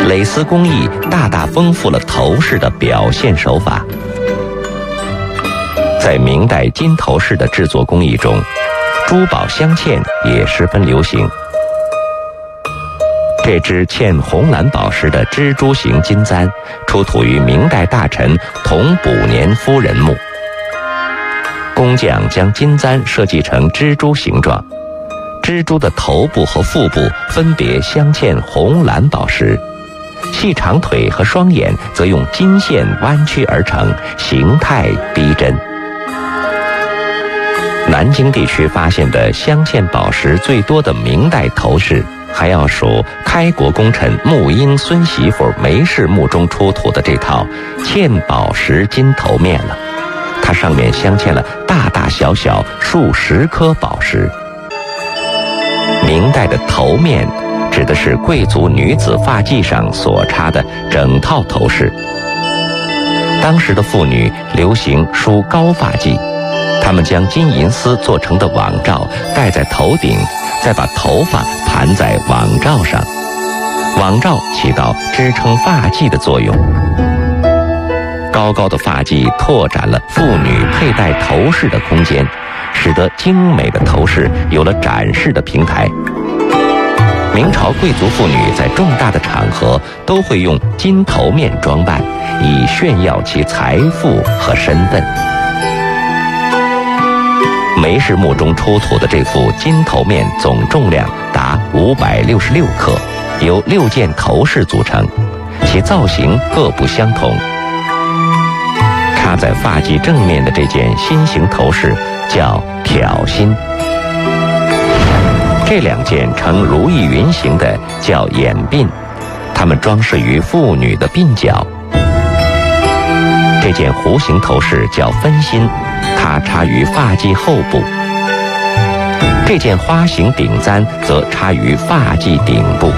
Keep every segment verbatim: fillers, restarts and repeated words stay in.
蕾丝工艺大大丰富了头饰的表现手法。在明代金头饰的制作工艺中，珠宝镶嵌也十分流行。这只嵌红蓝宝石的蜘蛛形金簪，出土于明代大臣童补年夫人墓。工匠将金簪设计成蜘蛛形状，蜘蛛的头部和腹部分别镶嵌红蓝宝石，细长腿和双眼则用金线弯曲而成，形态逼真。南京地区发现的镶嵌宝石最多的明代头饰，还要数开国功臣穆英孙媳妇梅氏墓中出土的这套嵌宝石金头面了。它上面镶嵌了大大小小数十颗宝石。明代的头面指的是贵族女子发髻上所插的整套头饰。当时的妇女流行梳高发髻，她们将金银丝做成的网罩戴在头顶，再把头发盘在网罩上，网罩起到支撑发髻的作用。高高的发髻拓展了妇女佩戴头饰的空间，使得精美的头饰有了展示的平台。明朝贵族妇女在重大的场合都会用金头面装扮，以炫耀其财富和身份。梅氏墓中出土的这副金头面总重量达五百六十六克，由六件头饰组成，其造型各不相同。插在发髻正面的这件心形头饰叫挑心，这两件呈如意云形的叫眼鬓，它们装饰于妇女的鬓角。这件弧形头饰叫分心，它插于发髻后部。这件花形顶簪则插于发髻顶部。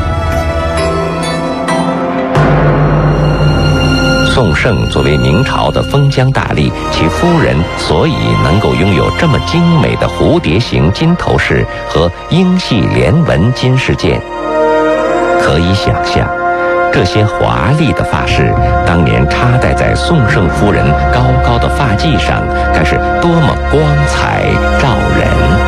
宋晟作为明朝的封疆大吏，其夫人所以能够拥有这么精美的蝴蝶形金头饰和英系连纹金饰件。可以想象，这些华丽的发饰当年插戴在宋晟夫人高高的发髻上，该是多么光彩照人。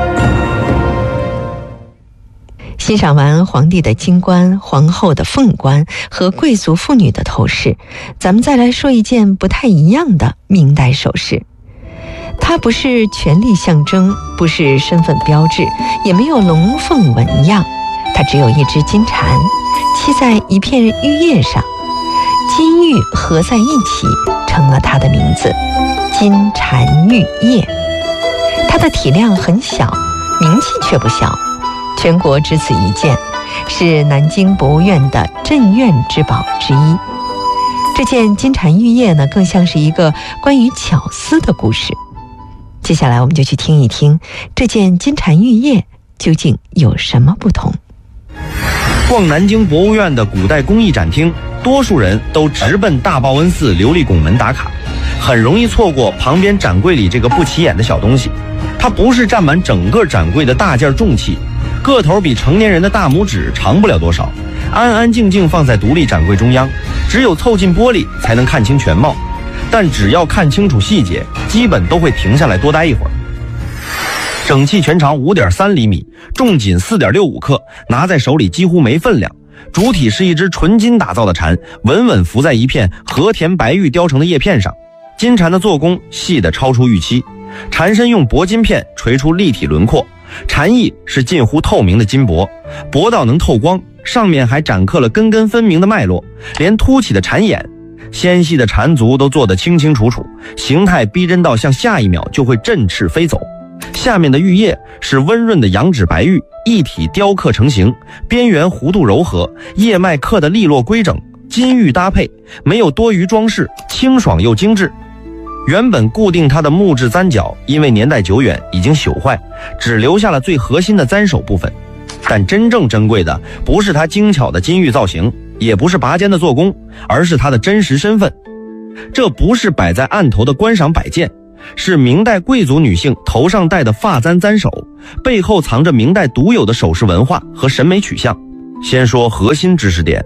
欣赏完皇帝的金冠、皇后的凤冠和贵族妇女的头饰，咱们再来说一件不太一样的明代首饰。它不是权力象征，不是身份标志，也没有龙凤纹样，它只有一只金蝉栖在一片玉叶上，金玉合在一起成了它的名字——金蝉玉叶。它的体量很小，名气却不小，全国只此一件，是南京博物院的镇院之宝之一。这件金蝉玉叶呢，更像是一个关于巧思的故事。接下来我们就去听一听这件金蝉玉叶究竟有什么不同。 逛南京博物院的古代工艺展厅，多数人都直奔大报恩寺琉璃拱门打卡，很容易错过旁边展柜里这个不起眼的小东西。它不是占满整个展柜的大件重器，个头比成年人的大拇指长不了多少，安安静静放在独立展柜中央，只有凑近玻璃才能看清全貌。但只要看清楚细节，基本都会停下来多待一会儿。整器全长 五点三厘米，重仅 四点六五克，拿在手里几乎没分量。主体是一只纯金打造的蝉，稳稳浮在一片和田白玉雕成的叶片上。金蝉的做工细得超出预期，蝉身用铂金片锤出立体轮廓，蝉翼是近乎透明的金箔，薄到能透光，上面还展刻了根根分明的脉络，连凸起的蝉眼、纤细的蝉足都做得清清楚楚，形态逼真到像下一秒就会振翅飞走。下面的玉叶是温润的羊脂白玉，一体雕刻成型，边缘弧度柔和，叶脉刻得利落规整，金玉搭配，没有多余装饰，清爽又精致。原本固定它的木质簪角因为年代久远已经朽坏，只留下了最核心的簪首部分。但真正珍贵的不是它精巧的金玉造型，也不是拔尖的做工，而是它的真实身份。这不是摆在案头的观赏摆件，是明代贵族女性头上戴的发簪簪首，背后藏着明代独有的首饰文化和审美取向。先说核心知识点，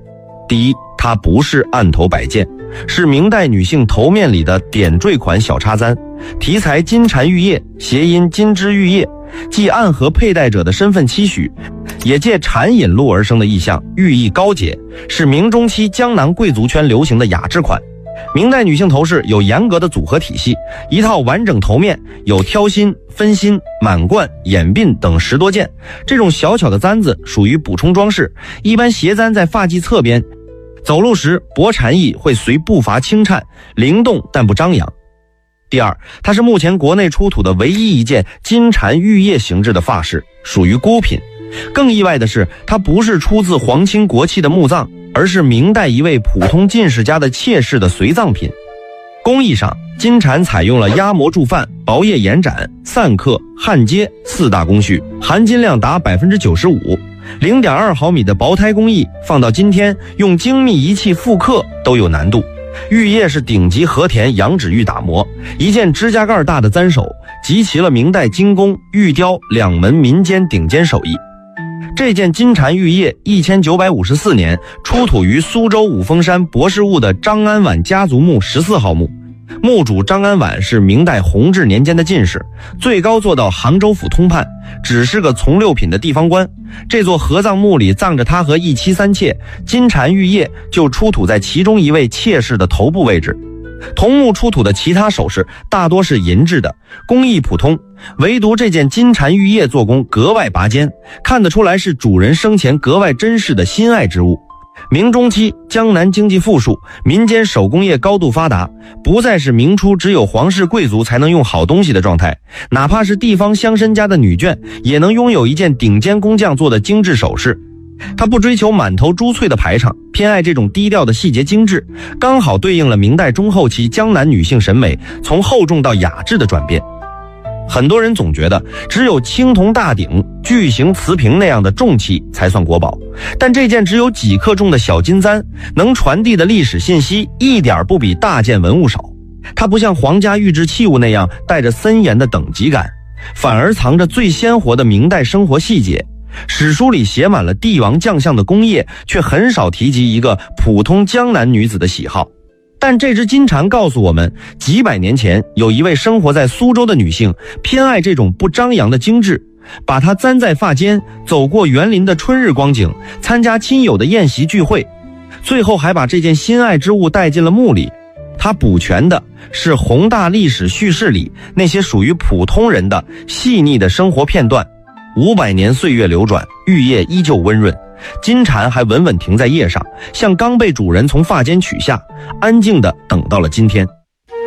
第一，它不是案头摆件，是明代女性头面里的点缀款小插簪，题材金蝉玉叶，谐音金枝玉叶，既暗合佩戴者的身份期许，也借蝉引路而生的意象，寓意高洁，是明中期江南贵族圈流行的雅致款。明代女性头饰有严格的组合体系，一套完整头面有挑心、分心、满贯、眼鬓等十多件。这种小巧的簪子属于补充装饰，一般斜簪在发髻侧边，走路时薄蝉翼会随步伐轻颤，灵动但不张扬。第二，它是目前国内出土的唯一一件金蝉玉叶形制的发饰，属于孤品。更意外的是，它不是出自皇亲国戚的墓葬，而是明代一位普通进士家的妾室的随葬品。工艺上，金蝉采用了压模铸范、薄叶延展、散刻、焊接四大工序，含金量达 百分之九十五。零点二毫米的薄胎工艺放到今天，用精密仪器复刻都有难度。玉叶是顶级和田羊脂玉打磨，一件指甲盖大的簪手，集齐了明代金工、玉雕两门民间顶尖手艺。这件金蝉玉叶一千九百五十四年出土于苏州五峰山博士坞的张安婉家族墓十四号墓，墓主张安婉是明代弘治年间的进士，最高做到杭州府通判，只是个从六品的地方官。这座合葬墓里葬着他和一妻三妾，金蝉玉叶就出土在其中一位妾室的头部位置。同墓出土的其他首饰大多是银制的，工艺普通，唯独这件金蝉玉叶做工格外拔尖，看得出来是主人生前格外珍视的心爱之物。明中期江南经济富庶，民间手工业高度发达，不再是明初只有皇室贵族才能用好东西的状态，哪怕是地方乡绅家的女眷也能拥有一件顶尖工匠做的精致首饰。他不追求满头珠翠的排场，偏爱这种低调的细节精致，刚好对应了明代中后期江南女性审美从厚重到雅致的转变。很多人总觉得只有青铜大鼎、巨型瓷瓶那样的重器才算国宝，但这件只有几克重的小金簪能传递的历史信息一点不比大件文物少。它不像皇家御制器物那样带着森严的等级感，反而藏着最鲜活的明代生活细节。史书里写满了帝王将相的功业，却很少提及一个普通江南女子的喜好。但这只金蝉告诉我们，几百年前有一位生活在苏州的女性偏爱这种不张扬的精致，把它簪在发间，走过园林的春日光景，参加亲友的宴席聚会，最后还把这件心爱之物带进了墓里。它补全的是宏大历史叙事里那些属于普通人的细腻的生活片段。五百年岁月流转，玉叶依旧温润，金蝉还稳稳停在叶上，像刚被主人从发间取下，安静地等到了今天。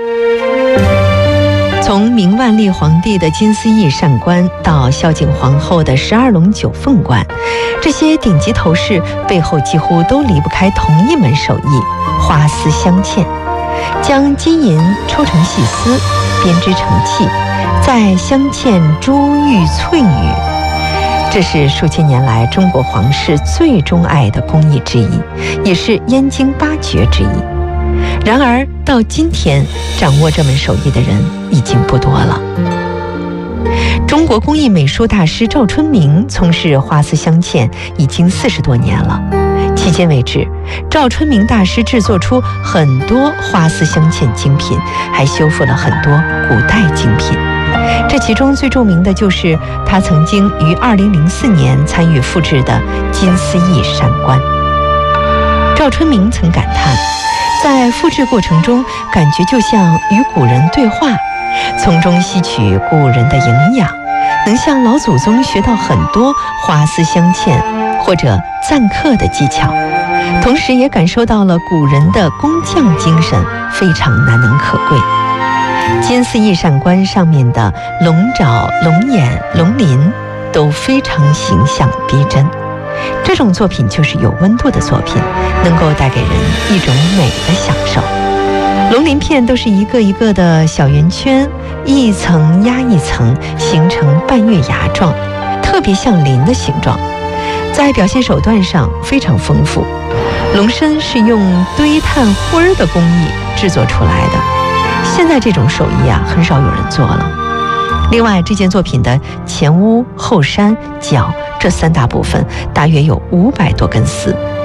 从明万历皇帝的金丝翼扇冠到孝景皇后的十二龙九凤冠，这些顶级头饰背后几乎都离不开同一门手艺——花丝镶嵌。将金银抽成细丝，编织成器，再镶嵌珠玉翠羽。这是数千年来中国皇室最钟爱的工艺之一，也是燕京八绝之一。然而到今天，掌握这门手艺的人已经不多了。中国工艺美术大师赵春明从事花丝镶嵌已经四十多年了，迄今为止，赵春明大师制作出很多花丝镶嵌精品，还修复了很多古代精品。这其中最著名的就是他曾经于二零零四年参与复制的金丝翼扇冠。赵春明曾感叹，在复制过程中，感觉就像与古人对话，从中吸取古人的营养，能向老祖宗学到很多花丝镶嵌或者錾刻的技巧，同时也感受到了古人的工匠精神，非常难能可贵。金丝翼扇冠上面的龙爪、龙眼、龙鳞都非常形象逼真，这种作品就是有温度的作品，能够带给人一种美的享受。龙鳞片都是一个一个的小圆圈，一层压一层，形成半月牙状，特别像鳞的形状。在表现手段上非常丰富，龙身是用堆炭灰儿的工艺制作出来的，现在这种手艺啊，很少有人做了。另外，这件作品的前屋、后山、脚这三大部分，大约有五百多根丝，